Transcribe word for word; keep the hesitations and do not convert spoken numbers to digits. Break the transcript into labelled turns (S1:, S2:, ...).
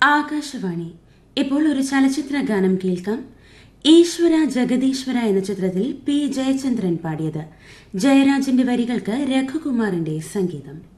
S1: ആകാശവാണി. ഇപ്പോൾ ഒരു ചലച്ചിത്ര ഗാനം കേൾക്കാം. ഈശ്വര ജഗദീശ്വര എന്ന ചിത്രത്തിൽ പി ജയചന്ദ്രൻ പാടിയത്. ജയരാജന്റെ വരികൾക്ക് രഘുകുമാറിന്റെ സംഗീതം.